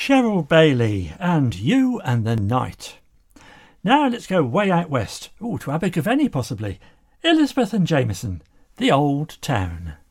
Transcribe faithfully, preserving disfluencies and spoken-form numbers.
Cheryl Bailey and You and the Night. Now let's go way out west. Oh, to Abergavenny possibly. Elizabeth and Jameson, The Old Town.